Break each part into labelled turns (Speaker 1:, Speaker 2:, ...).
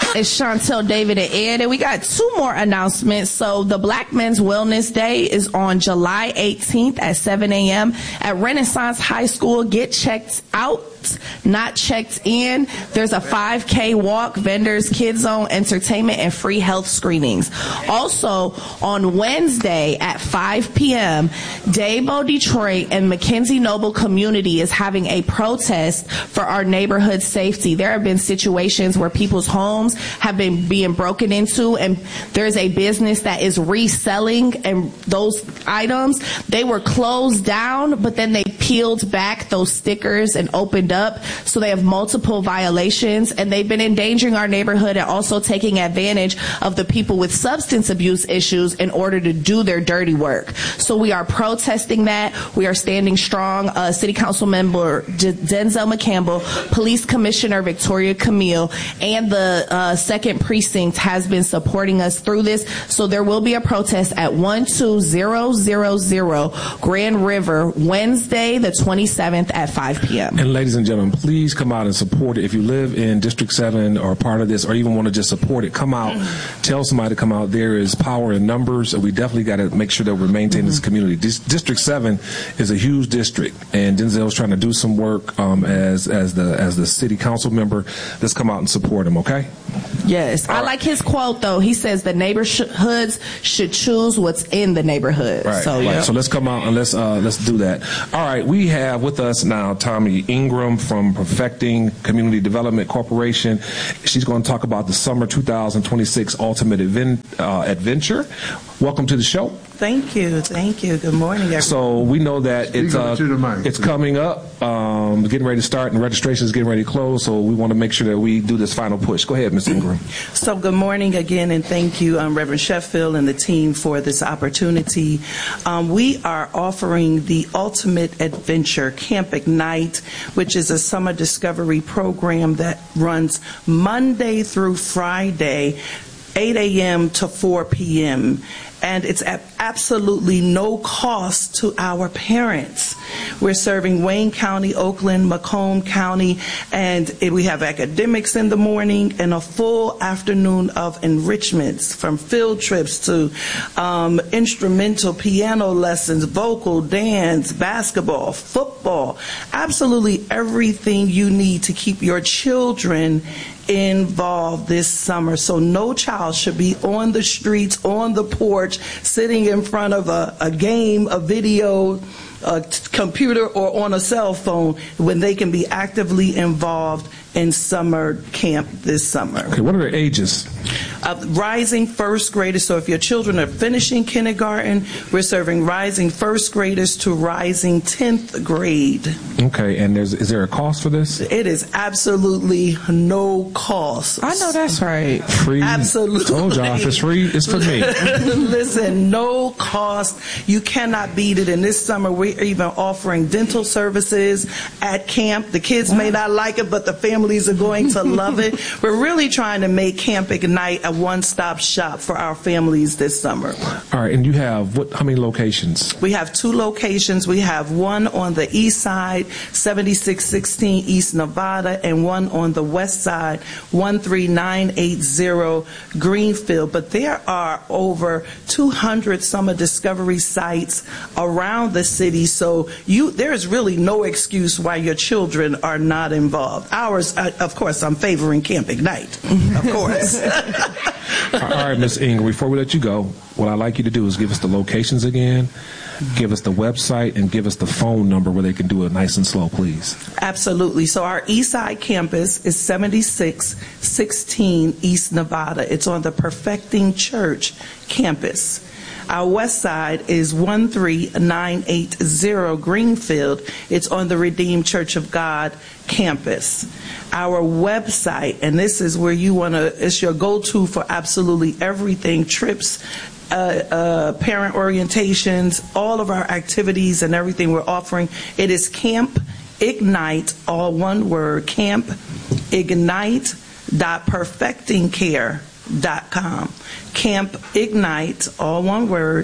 Speaker 1: It's Chantel, David, and Ed, and we got 2 more announcements. So the Black Men's Wellness Day is on July 18th at 7 a.m. at Renaissance High School. Get checked out, not checked in. There's a 5K walk, vendors, kids zone, entertainment, and free health screenings. Also, on Wednesday at 5 p.m., Dabo Detroit and McKenzie Noble Community is having a protest for our neighborhood safety. There have been situations where people's homes have been being broken into, and there's a business that is reselling and those items. They were closed down, but then they peeled back those stickers and opened up, so they have multiple violations, and they've been endangering our neighborhood and also taking advantage of the people with substance abuse issues in order to do their dirty work. So we are protesting that. We are standing strong. City Council Member Denzel McCampbell, Police Commissioner Victoria Camille, and the 2nd Precinct has been supporting us through this. So there will be a protest at 12000 Grand River, Wednesday the 27th at 5 p.m.
Speaker 2: And ladies and gentlemen, please come out and support it. If you live in District 7 or part of this, or even want to just support it, come out. Tell somebody to come out. There is power in numbers. We definitely got to make sure that we're maintaining this community. District 7 is a huge district, and Denzel's trying to do some work as the city council member. Let's come out and support him, okay?
Speaker 1: Yes. I like his quote, though. He says the neighborhoods should choose what's in the neighborhood.
Speaker 2: Right.
Speaker 1: So,
Speaker 2: right. So let's come out and let's do that. All right. We have with us now Tommy Ingram from Perfecting Community Development Corporation. She's going to talk about the Summer 2026 Ultimate Adventure. Welcome to the show.
Speaker 3: Thank you. Good morning, everyone.
Speaker 2: So we know that it's coming up, getting ready to start, and registration is getting ready to close. So we want to make sure that we do this final push. Go ahead, Ms. Ingram.
Speaker 3: So good morning again, and thank you, Reverend Sheffield and the team for this opportunity. We are offering the Ultimate Adventure Camp Ignite, which is a summer discovery program that runs Monday through Friday, 8 a.m. to 4 p.m., and it's at absolutely no cost to our parents. We're serving Wayne County, Oakland, Macomb County, and we have academics in the morning and a full afternoon of enrichments, from field trips to instrumental piano lessons, vocal, dance, basketball, football, absolutely everything you need to keep your children involved this summer. So no child should be on the streets, on the porch, sitting in front of a game, a video, a computer, or on a cell phone when they can be actively involved in summer camp this summer.
Speaker 2: Okay, what are their ages?
Speaker 3: Rising first graders. So if your children are finishing kindergarten, we're serving rising first graders to rising 10th grade.
Speaker 2: Okay, and is there a cost for this?
Speaker 3: It is absolutely no cost.
Speaker 1: I know that's right.
Speaker 2: Free?
Speaker 3: Absolutely.
Speaker 2: Oh, Josh, it's free. It's for me.
Speaker 3: Listen, no cost. You cannot beat it. And this summer, we're even offering dental services at camp. The kids may not like it, but the families are going to love it. We're really trying to make Camp Ignite a one-stop shop for our families this summer.
Speaker 2: All right, and you have how many locations?
Speaker 3: We have 2 locations. We have one on the east side, 7616 East Nevada, and one on the west side, 13980 Greenfield. But there are over 200 summer discovery sites around the city, so there is really no excuse why your children are not involved. Ours, of course, I'm favoring Camp Ignite, of course.
Speaker 2: All right, Ms. Ingram, before we let you go, what I'd like you to do is give us the locations again, give us the website, and give us the phone number where they can do it nice and slow, please.
Speaker 3: Absolutely. So our east side campus is 7616 East Nevada. It's on the Perfecting Church campus. Our west side is 13980 Greenfield. It's on the Redeemed Church of God campus. Our website, and this is where it's your go-to for absolutely everything, trips, parent orientations, all of our activities and everything we're offering. It is Camp Ignite, all one word, campignite.perfectingcare.com. Camp Ignite, all one word,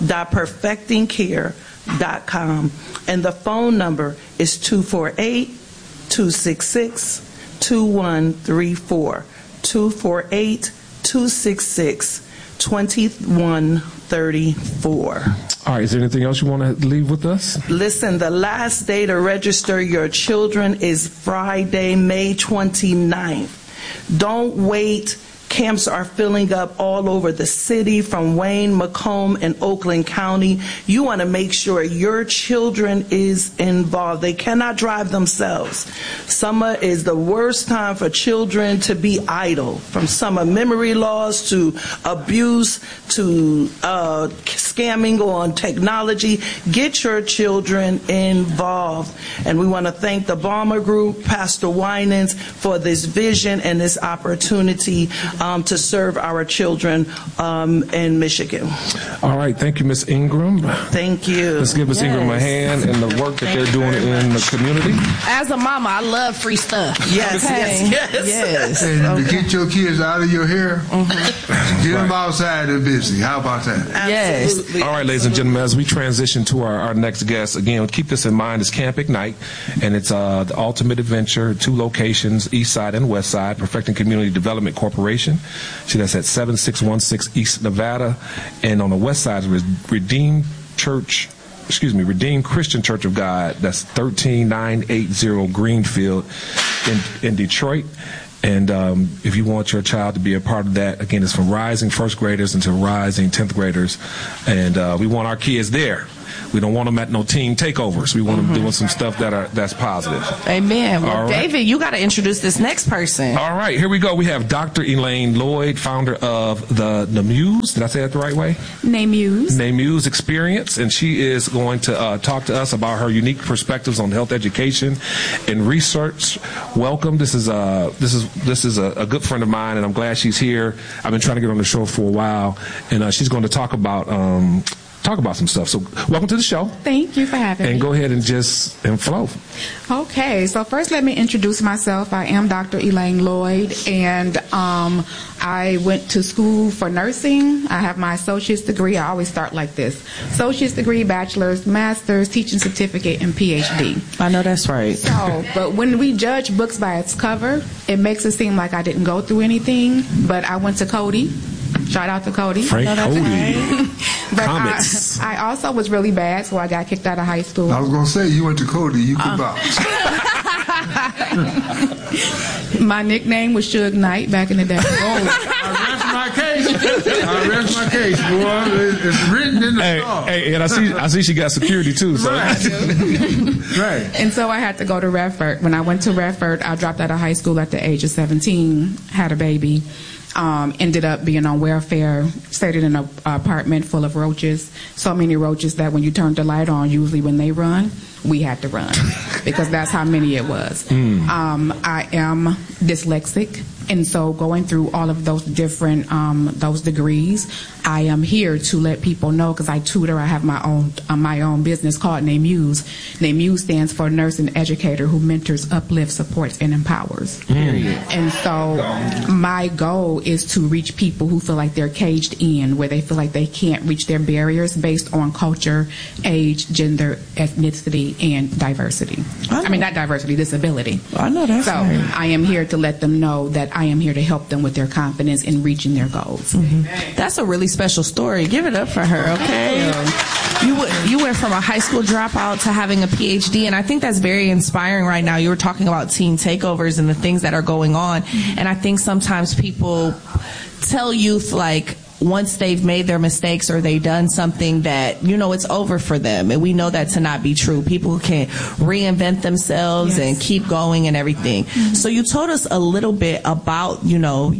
Speaker 3: .perfectingcare.com. And the phone number is 248-266-2134. 248-266-2134.
Speaker 2: All right, is there anything else you want to leave with us?
Speaker 3: Listen, the last day to register your children is Friday, May 29th. Don't wait. Camps are filling up all over the city, from Wayne, Macomb, and Oakland County. You want to make sure your children is involved. They cannot drive themselves. Summer is the worst time for children to be idle, from summer memory loss to abuse to scamming on technology. Get your children involved. And we want to thank the Balmer Group, Pastor Winans, for this vision and this opportunity to serve our children in Michigan.
Speaker 2: All right. Thank you, Ms. Ingram.
Speaker 3: Thank you.
Speaker 2: Let's give Ms. Ingram a hand in the work that they're doing in the community.
Speaker 1: As a mama, I love free stuff.
Speaker 3: Yes,
Speaker 1: okay.
Speaker 3: yes.
Speaker 4: And to get your kids out of your hair, get them outside and busy. How about that?
Speaker 3: Absolutely.
Speaker 2: All right, ladies and gentlemen, as we transition to our next guest, again, keep this in mind, it's Camp Ignite, and it's the ultimate adventure, 2 locations, East Side and West Side, Perfecting Community Development Corporation. See, that's at 7616 East Nevada, and on the west side is Redeemed Christian Church of God. That's 13980 Greenfield in Detroit. And if you want your child to be a part of that, again, it's from rising first graders until rising 10th graders, and we want our kids there. We don't want them at no team takeovers. We want them doing some stuff that's positive.
Speaker 1: Amen. Well,
Speaker 2: right.
Speaker 1: David, you got to introduce this next person.
Speaker 2: All right, here we go. We have Dr. Elaine Lloyd, founder of the NAMUSE. Did I say that the right way? NAMUSE Experience, and she is going to talk to us about her unique perspectives on health education and research. Welcome. This is a good friend of mine, and I'm glad she's here. I've been trying to get on the show for a while, and she's going to talk about some stuff. So welcome to the show.
Speaker 5: Thank you for having me.
Speaker 2: And go ahead and flow.
Speaker 5: Okay, so first let me introduce myself. I am Dr. Elaine Lloyd, and I went to school for nursing. I have my associate's degree. I always start like this: associate's degree, bachelor's, master's, teaching certificate, and PhD.
Speaker 1: I know that's right.
Speaker 5: So, but when we judge books by its cover, it makes it seem like I didn't go through anything, but I went to Cody. Shout out to Cody.
Speaker 2: Frank Cody.
Speaker 5: Right. But
Speaker 2: Comments.
Speaker 5: I also was really bad, so I got kicked out of high school.
Speaker 4: I was going to say, you went to Cody, you could bounce.
Speaker 5: My nickname was Suge Knight back in the day.
Speaker 4: I rest my case, boy. It's written in the stars.
Speaker 2: Hey, and I see she got security too. So.
Speaker 4: Right. Right.
Speaker 5: And so I had to go to Redford. When I went to Redford, I dropped out of high school at the age of 17, had a baby. Ended up being on welfare, stayed in an apartment full of roaches, so many roaches that when you turned the light on, usually when they run, we had to run because that's how many it was. I am dyslexic, and so going through all of those different those degrees, I am here to let people know because I tutor. I have my own business called NAMUSE. NAMUSE stands for Nurse and Educator who mentors, uplifts, supports, and empowers. Period. And so my goal is to reach people who feel like they're caged in, where they feel like they can't reach their barriers based on culture, age, gender, ethnicity, and diversity. I mean, not diversity, disability.
Speaker 1: I know that's right.
Speaker 5: So I am here to let them know that I am here to help them with their confidence in reaching their goals.
Speaker 1: That's a really special story. Give it up for her, okay? You went from a high school dropout to having a PhD, and I think that's very inspiring right now. You were talking about teen takeovers and the things that are going on, and I think sometimes people tell youth, like, once they've made their mistakes or they've done something that, it's over for them. And we know that to not be true. People can reinvent themselves and keep going and everything. So you told us a little bit about, the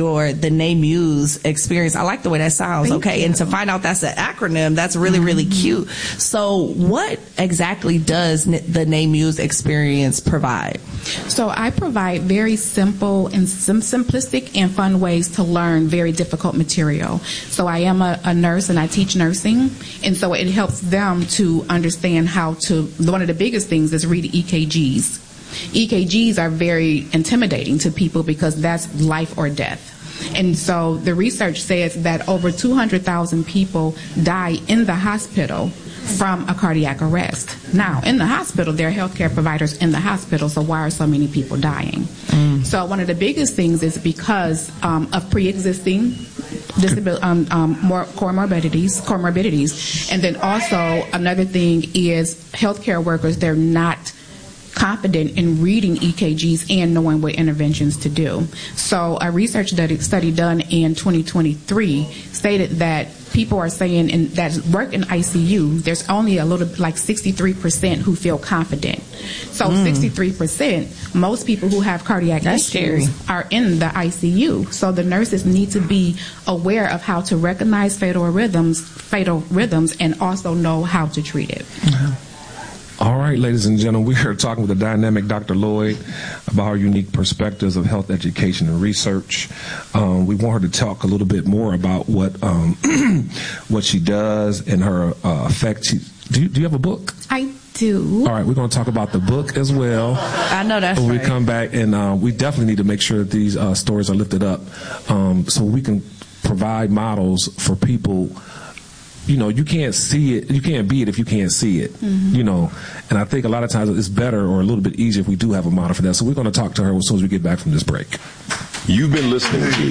Speaker 1: NAMUSE experience. I like the way that sounds.
Speaker 5: Thank you.
Speaker 1: And to find out that's an acronym, that's really, really cute. So what exactly does the NAMUSE experience provide?
Speaker 5: So I provide very simple and simplistic and fun ways to learn very difficult material. So I am a nurse and I teach nursing, and so it helps them to understand how to, one of the biggest things is read EKGs. EKGs are very intimidating to people because that's life or death. And so the research says that over 200,000 people die in the hospital from a cardiac arrest. Now, in the hospital, there are healthcare providers in the hospital, so why are so many people dying? So one of the biggest things is because of pre-existing more comorbidities. And then also another thing is healthcare workers, they're not confident in reading EKGs and knowing what interventions to do. So a research study done in 2023 stated that people are saying that work in ICU, there's only a little, like 63% who feel confident. So 63%, most people who have cardiac issues are in the ICU. So the nurses need to be aware of how to recognize fatal rhythms, and also know how to treat it.
Speaker 2: All right, ladies and gentlemen, we are talking with the dynamic Dr. Lloyd about her unique perspectives of health education and research. We want her to talk a little bit more about what she does and her effect. Do you have a book?
Speaker 5: I do.
Speaker 2: All right, we're going to talk about the book as well.
Speaker 1: I know that's
Speaker 2: when
Speaker 1: right.
Speaker 2: we come back, and we definitely need to make sure that these stories are lifted up so we can provide models for people. You know, you can't see it, you can't be it if you can't see it, you know. And I think a lot of times it's better or a little bit easier if we do have a model for that. So we're going to talk to her as soon as we get back from this break.
Speaker 6: You've been listening to